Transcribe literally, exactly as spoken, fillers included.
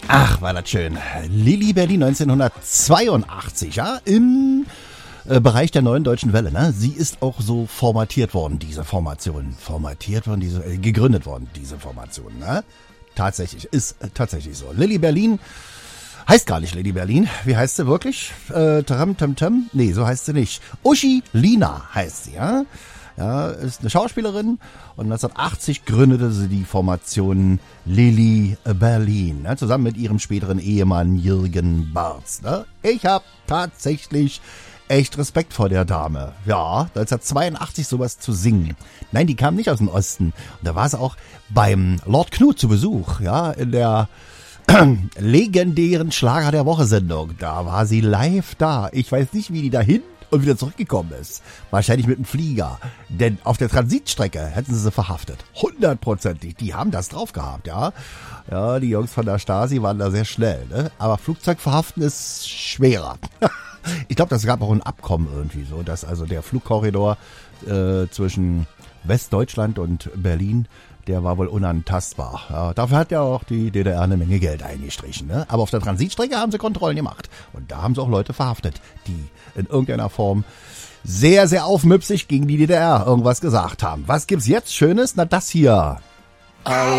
Ach, war das schön. Lilli Berlin neunzehnhundertzweiundachtzig, ja, im äh, Bereich der Neuen Deutschen Welle, ne? Sie ist auch so formatiert worden, diese Formation. Formatiert worden, diese, äh, gegründet worden, diese Formation, ne? Tatsächlich, ist äh, tatsächlich so. Lilli Berlin heißt gar nicht Lilli Berlin. Wie heißt sie wirklich? Äh, Taram Tam Tam? Nee, so heißt sie nicht. Uschi Lina heißt sie, ja? Ja, ist eine Schauspielerin und neunzehnhundertachtzig gründete sie die Formation Lilli Berlin, ne, zusammen mit ihrem späteren Ehemann Jürgen Barz. Ne. Ich habe tatsächlich echt Respekt vor der Dame. Ja, neunzehnhundertzweiundachtzig sowas zu singen. Nein, die kam nicht aus dem Osten. Und da war sie auch beim Lord Knut zu Besuch, ja, in der legendären Schlager der Woche Sendung. Da war sie live da. Ich weiß nicht, wie die dahin und wieder zurückgekommen ist. Wahrscheinlich mit dem Flieger. Denn auf der Transitstrecke hätten sie sie verhaftet. Hundertprozentig. Die haben das drauf gehabt, ja. Ja, die Jungs von der Stasi waren da sehr schnell, ne? Aber Flugzeug verhaften ist schwerer. Ich glaube, das gab auch ein Abkommen irgendwie so, dass also der Flugkorridor äh, zwischen Westdeutschland und Berlin, der war wohl unantastbar. Ja, dafür hat ja auch die D D R eine Menge Geld eingestrichen. Ne? Aber auf der Transitstrecke haben sie Kontrollen gemacht. Und da haben sie auch Leute verhaftet, die in irgendeiner Form sehr, sehr aufmüpsig gegen die D D R irgendwas gesagt haben. Was gibt's jetzt Schönes? Na, das hier.